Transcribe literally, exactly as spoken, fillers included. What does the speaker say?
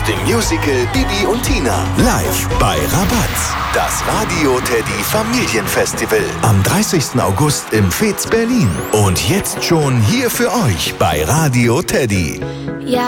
dem Musical Bibi und Tina. Live bei Rabatz. Das Radio Teddy Familienfestival. Am dreißigsten August im Fez Berlin. Und jetzt schon hier für euch bei Radio Teddy. Ja.